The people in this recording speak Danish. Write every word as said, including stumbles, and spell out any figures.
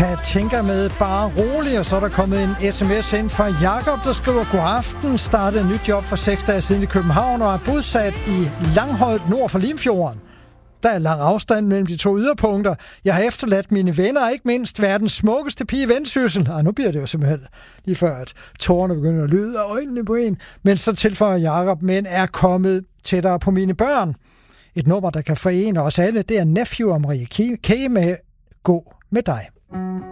Kan tænke med bare rolig, og så er der kommet en sms ind fra Jakob, der skriver: God aften, startede et nyt job for seks dage siden i København og er bosat i Langholt nord for Limfjorden. Der er lang afstand mellem de to yderpunkter. Jeg har efterladt mine venner, og ikke mindst verdens smukkeste pige i Vendsyssel. Ej, nu bliver det jo simpelthen lige før, at tårerne begynder at lyde af øjnene på en. Men så tilføjer Jakob, men er kommet tættere på mine børn. Et nummer, der kan forene os alle, det er Nephew og Marie K med Gå med dig.